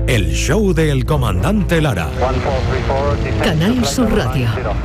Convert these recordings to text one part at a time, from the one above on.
El show del comandante Lara. Canal Sur Radio.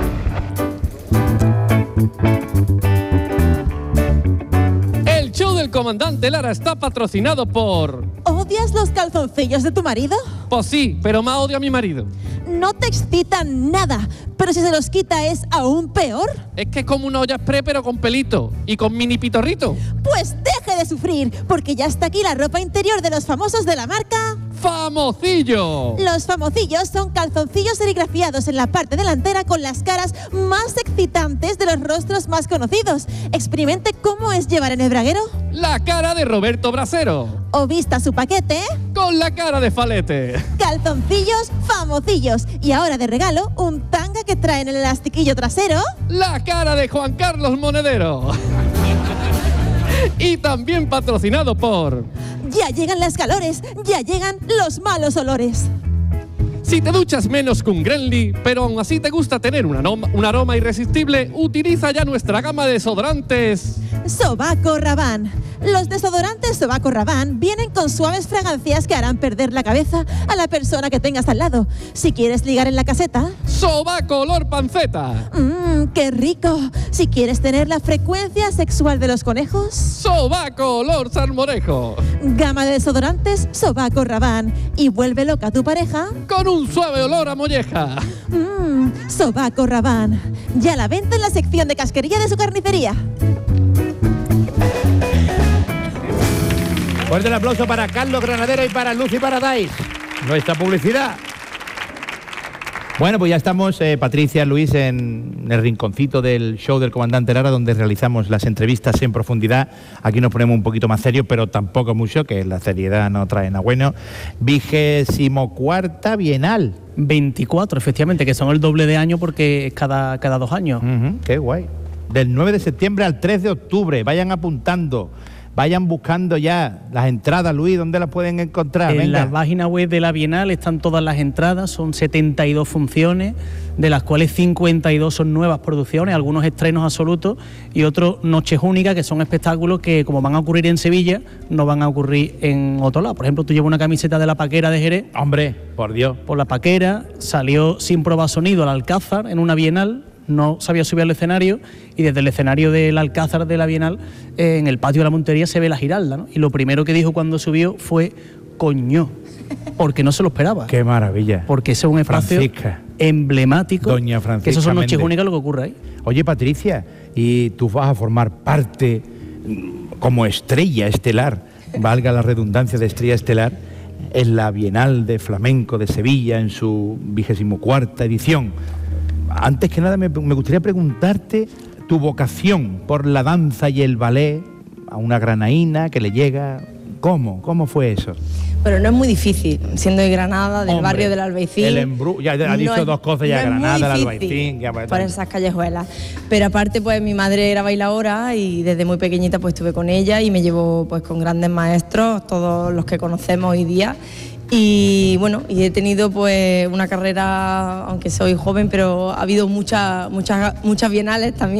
El show del comandante Lara está patrocinado por... ¿Odias los calzoncillos de tu marido? Pues sí, pero más odio a mi marido. No te excitan nada, pero si se los quita es aún peor. Es que es como una olla express pero con pelito y con mini pitorrito. Pues deje de sufrir, porque ya está aquí la ropa interior de los famosos de la marca... ¡Famocillo! Los famocillos son calzoncillos serigrafiados en la parte delantera con las caras más excitantes de los rostros más conocidos. Experimente cómo es llevar en el braguero La cara de Roberto Brasero. o vista su paquete Con la cara de Falete. calzoncillos famocillos. Y ahora de regalo, un tanga que trae en el elastiquillo trasero La cara de Juan Carlos Monedero. Y también patrocinado por... Ya llegan las calores, ya llegan los malos olores. Si te duchas menos que un Grenly, pero aún así te gusta tener un aroma irresistible, utiliza ya nuestra gama de desodorantes. Sobaco Rabanne. Los desodorantes Sobaco Rabanne vienen con suaves fragancias que harán perder la cabeza a la persona que tengas al lado. Si quieres ligar en la caseta... Sobaco olor panceta. ¡Qué rico! Si quieres tener la frecuencia sexual de los conejos... Sobaco olor salmorejo. Gama de desodorantes Sobaco Rabanne. Y vuelve loca a tu pareja... Con un suave olor a molleja. Sobaco Rabanne. Ya a la venta en la sección de casquería de su carnicería. Fuerte el aplauso para Carlos Granadero y para Lucy Paradise. Nuestra publicidad. Bueno, pues ya estamos, Patricia, Luis, en el rinconcito del show del comandante Lara, donde realizamos las entrevistas en profundidad. Aquí nos ponemos un poquito más serios, pero tampoco mucho, que la seriedad no trae nada bueno. 24ª Bienal. 24, efectivamente, que son el doble de año porque es cada 2 años. Qué guay. Del 9 de septiembre al 3 de octubre. Vayan apuntando. Vayan buscando ya las entradas, Luis, ¿dónde las pueden encontrar? En Venga. la página web de la Bienal están todas las entradas, son 72 funciones, de las cuales 52 son nuevas producciones, algunos estrenos absolutos y otros noches únicas, que son espectáculos que, como van a ocurrir en Sevilla, no van a ocurrir en otro lado. Por ejemplo, tú llevas una camiseta de La Paquera de Jerez. Hombre, por Dios. Por La Paquera, salió sin probar sonido al Alcázar en una Bienal, no sabía subir al escenario y desde el escenario del Alcázar de la Bienal, en el patio de la Montería se ve la Giralda, ¿no? Y lo primero que dijo cuando subió fue coño, porque no se lo esperaba. Qué maravilla. Porque ese es un espacio emblemático. Doña Francisca que eso son noches Méndez. únicas lo que ocurre ahí. Oye, Patricia, y tú vas a formar parte como estrella estelar, valga la redundancia de estrella estelar, en la Bienal de Flamenco de Sevilla en su 24ª edición. Antes que nada me gustaría preguntarte tu vocación por la danza y el ballet a una granaína que le llega. ¿Cómo fue eso? Pero no es muy difícil, siendo de Granada, del Hombre, barrio del Albaicín. Ya ha dicho dos cosas ya, no Granada, el el Albaicín. por esas callejuelas. Pero aparte, pues mi madre era bailadora y desde muy pequeñita pues estuve con ella y me llevó pues con grandes maestros, todos los que conocemos hoy día. Y bueno, y he tenido pues una carrera, aunque soy joven, pero ha habido muchas bienales también.